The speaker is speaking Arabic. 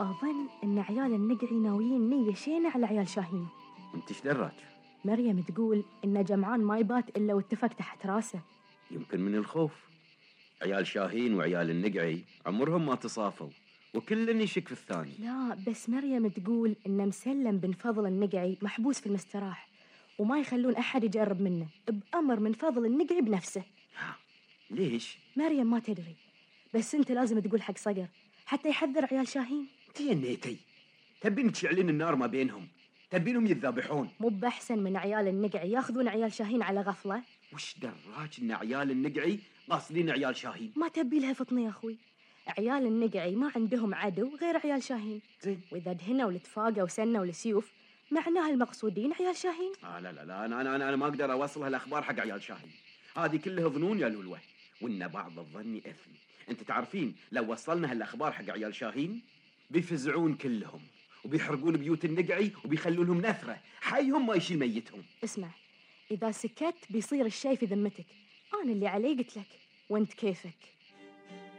أظن إن عيال النقعي ناويين نية شينة على عيال شاهين. انت ايش دراك؟ مريم تقول إن جمعان ما يبات إلا واتفق تحت راسه. يمكن من الخوف. عيال شاهين وعيال النقعي عمرهم ما تصافوا، وكل يشك في الثاني. لا بس مريم تقول إن مسلم بن فضل النقعي محبوس في المستراح، وما يخلون أحد يجرب منه بأمر من فضل النقعي بنفسه. ليش؟ مريم ما تدري، بس أنت لازم تقول حق صقر حتى يحذر عيال شاهين. تينيتي تبين تشعلين النار ما بينهم، تبينهم يتذابحون. مو بأحسن من عيال النقعي ياخذون عيال شاهين على غفلة؟ وش دراك إن عيال النقعي قاصدين عيال شاهين؟ ما تبي لها فطني يا أخوي، عيال النقعي ما عندهم عدو غير عيال شاهين. زين. وإذا دهنوا لتفاقة وسنوا لسيوف معناها المقصودين عيال شاهين. لا أنا ما أقدر أوصل هالأخبار حق عيال شاهين. هذه كلها ظنون يا لولوة، وإن بعض الظن إثم. أنت تعرفين لو وصلنا هالأخبار حق عيال شاهين بيفزعون كلهم وبيحرقون بيوت النقعي وبيخلونهم نثرة، حيهم ما يشيل ميتهم. اسمع، إذا سكت بيصير الشي في ذمتك. أنا اللي علي قلت لك، وانت كيفك.